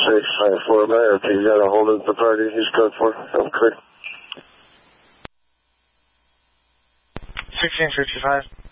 654 America. You got a hold of the party he's code for. I'm clear. 1655.